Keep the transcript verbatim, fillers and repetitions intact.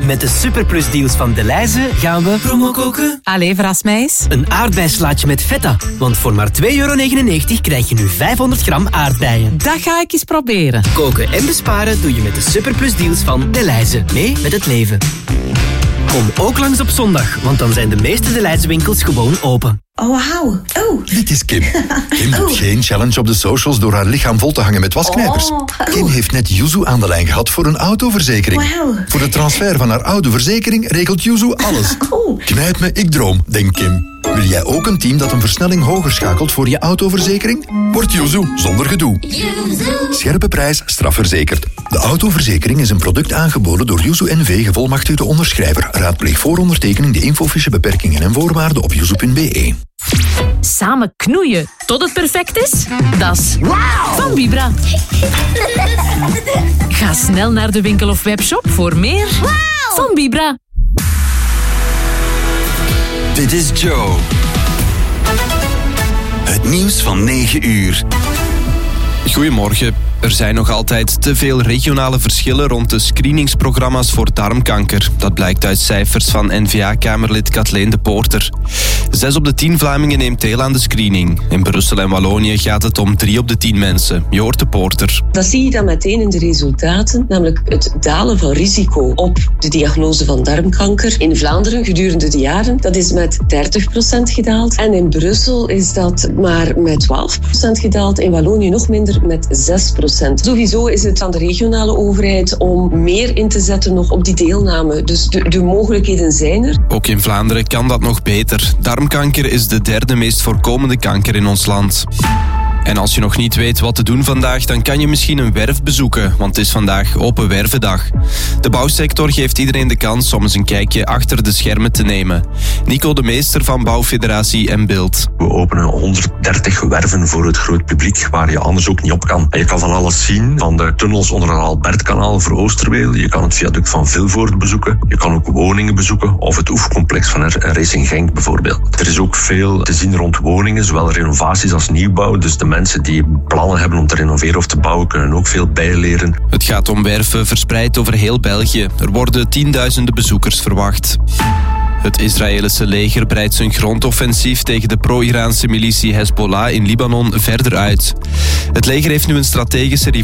Met de Superplus deals van Delhaize gaan we promo koken. Allee, verras mij eens. Een aardbeislaatje met feta. Want voor maar twee euro negenennegentig krijg je nu vijfhonderd gram aardbeien. Dat ga ik eens proberen. Koken en besparen doe je met de Superplus deals van Delhaize. Mee met het leven. Kom ook langs op zondag, want dan zijn de meeste Delhaize winkels gewoon open. Oh, wauw. Oh. Dit is Kim. Kim doet oh. geen challenge op de socials door haar lichaam vol te hangen met wasknijpers. Oh. Kim heeft net Yuzu aan de lijn gehad voor een autoverzekering. Wow. Voor de transfer van haar oude verzekering regelt Yuzu alles. Oh. Knijp me, ik droom, denkt Kim. Wil jij ook een team dat een versnelling hoger schakelt voor je autoverzekering? Word Yuzu zonder gedoe. Yuzu. Scherpe prijs, strafverzekerd. De autoverzekering is een product aangeboden door Yuzu N V, gevolmachtigde onderschrijver. Raadpleeg voor ondertekening de infofiche beperkingen en voorwaarden op yuzu punt b e. Samen knoeien tot het perfect is? Dat is wow. Van Vibra. Ga snel naar de winkel of webshop voor meer wow. Van Vibra. Dit is Joe. Het nieuws van negen uur. Goedemorgen. Er zijn nog altijd te veel regionale verschillen rond de screeningsprogramma's voor darmkanker. Dat blijkt uit cijfers van N V A-kamerlid Kathleen de Poorter. Zes op de tien Vlamingen neemt deel aan de screening. In Brussel en Wallonië gaat het om drie op de tien mensen. Je hoort de Poorter. Dat zie je dan meteen in de resultaten, namelijk het dalen van risico op de diagnose van darmkanker. In Vlaanderen gedurende de jaren, dat is met dertig procent gedaald. En in Brussel is dat maar met twaalf procent gedaald. In Wallonië nog minder, met zes procent. Sowieso is het aan de regionale overheid om meer in te zetten nog op die deelname. Dus de, de mogelijkheden zijn er. Ook in Vlaanderen kan dat nog beter. Darmkanker is de derde meest voorkomende kanker in ons land. En als je nog niet weet wat te doen vandaag, dan kan je misschien een werf bezoeken, want het is vandaag Open Wervendag. De bouwsector geeft iedereen de kans om eens een kijkje achter de schermen te nemen. Nico de Meester van Bouwfederatie en Beeld. We openen honderddertig werven voor het groot publiek, waar je anders ook niet op kan. En je kan van alles zien, van de tunnels onder het Albertkanaal voor Oosterweel. Je kan het viaduct van Vilvoorde bezoeken. Je kan ook woningen bezoeken, of het oefencomplex van Racing Genk bijvoorbeeld. Er is ook veel te zien rond woningen, zowel renovaties als nieuwbouw. Dus de mensen die plannen hebben om te renoveren of te bouwen, kunnen ook veel bijleren. Het gaat om werven verspreid over heel België. Er worden tienduizenden bezoekers verwacht. Het Israëlische leger breidt zijn grondoffensief tegen de pro-Iraanse militie Hezbollah in Libanon verder uit. Het leger heeft nu een strategische